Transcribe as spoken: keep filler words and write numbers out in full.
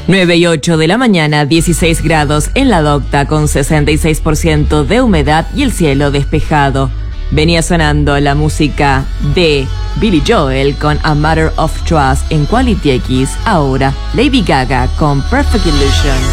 nueve y ocho de la mañana, dieciséis grados en La Docta con sesenta y seis por ciento de humedad y el cielo despejado. Venía sonando la música de Billy Joel con A Matter of Trust en Quality X. Ahora Lady Gaga con Perfect Illusion.